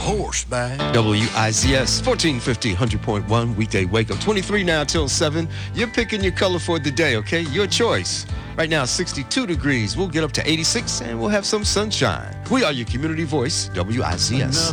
horseback. WIZS 1450, 100.1, weekday wake up. 23 now till 7. You're picking your color for the day, okay? Your choice. Right now, 62 degrees. We'll get up to 86 and we'll have some sunshine. We are your community voice, WIZS.